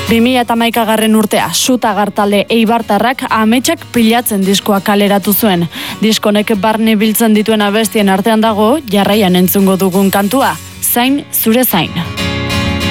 2011 urtea, Sutagar talde eibartarrak ametsak pilatzen diskoa kaleratu zuen. Diskonek barne biltzen dituen abestien artean dago, jarraian entzungo dugun kantua, Zain zure zain.